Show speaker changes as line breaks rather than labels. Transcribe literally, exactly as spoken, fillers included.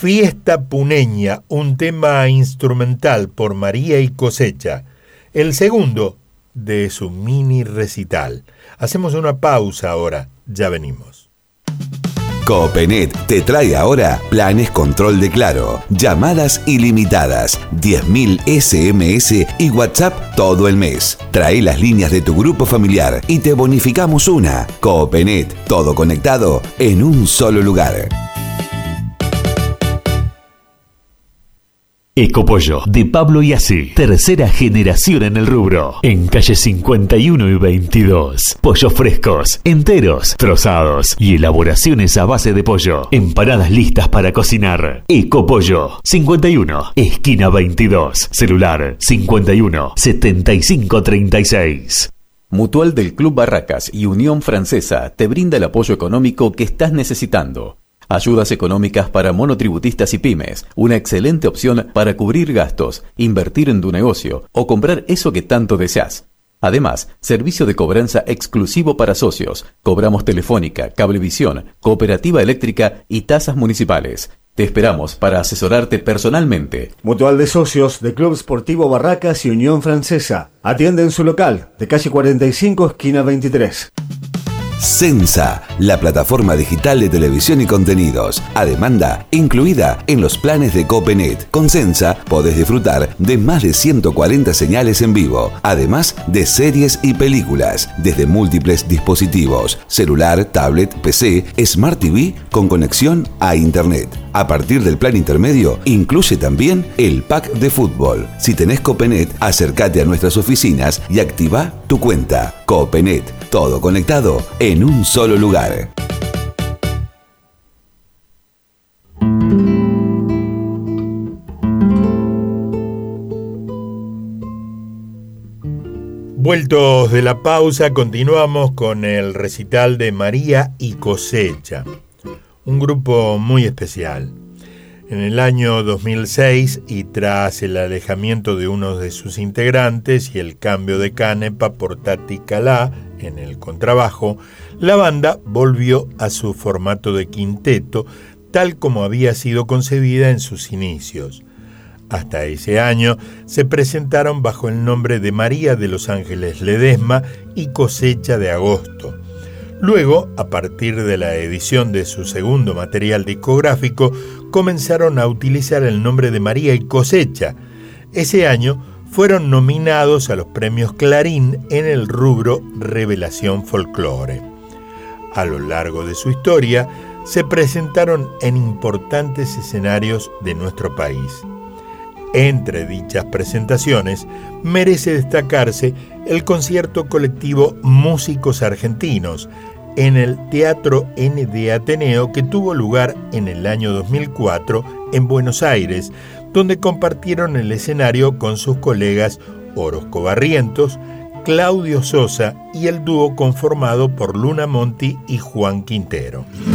Fiesta Puneña, un tema instrumental por María y Cosecha, el segundo de su mini recital. Hacemos una pausa ahora, ya venimos.
Copenet te trae ahora planes control de Claro, llamadas ilimitadas, diez mil ese eme ese y WhatsApp todo el mes. Trae las líneas de tu grupo familiar y te bonificamos una. Copenet, todo conectado en un solo lugar.
Ecopollo, de Pablo Iasi, tercera generación en el rubro, en calle cincuenta y uno y veintidós. Pollos frescos, enteros, trozados y elaboraciones a base de pollo. Empanadas listas para cocinar. Ecopollo, cincuenta y uno, esquina veintidós. Celular cincuenta y uno, setenta y cinco treinta y seis.
Mutual del Club Barracas y Unión Francesa te brinda el apoyo económico que estás necesitando. Ayudas económicas para monotributistas y pymes, una excelente opción para cubrir gastos, invertir en tu negocio o comprar eso que tanto deseas. Además, servicio de cobranza exclusivo para socios. Cobramos telefónica, cablevisión, cooperativa eléctrica y tasas municipales. Te esperamos para asesorarte personalmente.
Mutual de Socios de Club Sportivo Barracas y Unión Francesa. Atiende en su local, de calle cuarenta y cinco, esquina veintitrés.
Sensa, la plataforma digital de televisión y contenidos, a demanda incluida en los planes de Copenet. Con Sensa podés disfrutar de más de ciento cuarenta señales en vivo, además de series y películas, desde múltiples dispositivos, celular, tablet, P C, Smart T V con conexión a Internet. A partir del plan intermedio, incluye también el pack de fútbol. Si tenés Copenet, acércate a nuestras oficinas y activa tu cuenta. Copenet, todo conectado en un solo lugar.
Vueltos de la pausa, continuamos con el recital de María y Cosecha, un grupo muy especial. En el año dos mil seis, y tras el alejamiento de uno de sus integrantes y el cambio de Canepa por Tati Calá en el contrabajo, la banda volvió a su formato de quinteto, tal como había sido concebida en sus inicios. Hasta ese año se presentaron bajo el nombre de María de los Ángeles Ledesma y Cosecha de Agosto. Luego, a partir de la edición de su segundo material discográfico, comenzaron a utilizar el nombre de María y Cosecha. Ese año fueron nominados a los premios Clarín en el rubro Revelación Folclore. A lo largo de su historia, se presentaron en importantes escenarios de nuestro país. Entre dichas presentaciones, merece destacarse el concierto colectivo Músicos Argentinos en el Teatro N de Ateneo, que tuvo lugar en el año dos mil cuatro en Buenos Aires, donde compartieron el escenario con sus colegas Orozco Barrientos, Claudio Sosa y el dúo conformado por Luna Monti y Juan Quintero.